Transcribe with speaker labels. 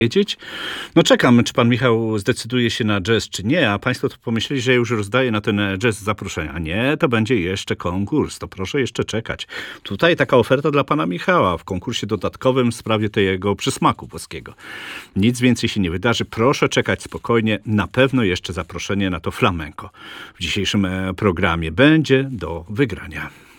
Speaker 1: wiedzieć. No czekam, czy pan Michał zdecyduje się na jazz, czy nie, a państwo to pomyśleli, że już rozdaje na ten jazz zaproszenia. Nie, to będzie jeszcze konkurs, to proszę jeszcze czekać. Tutaj taka oferta dla pana Michała w konkursie dodatkowym w sprawie tego przysmaku włoskiego. Nic więcej się nie wydarzy, proszę czekać spokojnie, na pewno jeszcze zaproszenie na to flamenco w dzisiejszym programie będzie do wygrania.